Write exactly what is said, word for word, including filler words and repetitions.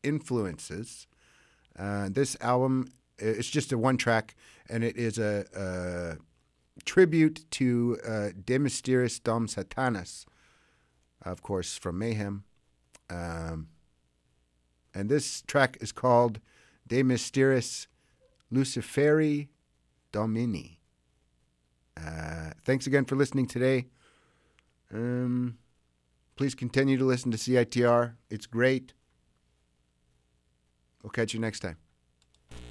influences. Uh, this album, it's just a one track, and it is a, a tribute to uh, De Mysteris Dom Satanas, of course, from Mayhem. Um, and this track is called De Mysteris Luciferi Domini. Uh, thanks again for listening today. Um, please continue to listen to C I T R. It's great. We'll catch you next time.